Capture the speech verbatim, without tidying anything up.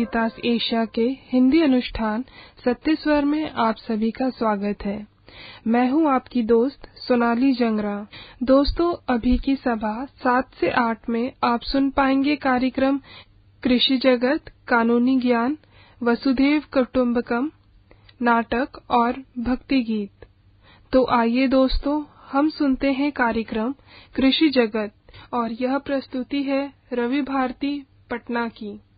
विकास Asia के हिंदी अनुष्ठान सत्य स्वर में आप सभी का स्वागत है। मैं हूं आपकी दोस्त सोनाली जंगरा। दोस्तों, अभी की सभा सात से आठ में आप सुन पाएंगे कार्यक्रम कृषि जगत, कानूनी ज्ञान, वसुधैव कुटुंबकम, नाटक और भक्ति गीत। तो आइए दोस्तों, हम सुनते हैं कार्यक्रम कृषि जगत और यह प्रस्तुति है रवि भारती पटना की।